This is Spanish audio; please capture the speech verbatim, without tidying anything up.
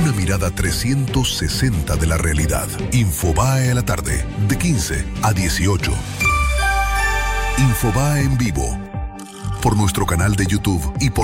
Una mirada trescientos sesenta de la realidad. Infobae a la tarde, de quince a dieciocho. Infobae en vivo, por nuestro canal de YouTube y por